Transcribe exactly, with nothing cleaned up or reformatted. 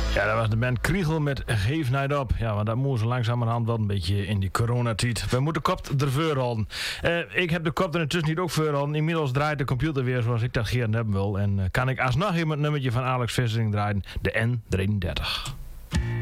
Ja, dat was de band Kriegel met Geef Night Op. Ja, want dat moest langzamerhand wel een beetje in die coronatijd. We moeten kop ervoor houden. Uh, ik heb de kop er intussen niet ook voor houden. Inmiddels draait de computer weer zoals ik dat gerne hebben wil. En uh, kan ik alsnog iemand nummertje van Alex Vissering draaien. De N drieëndertig.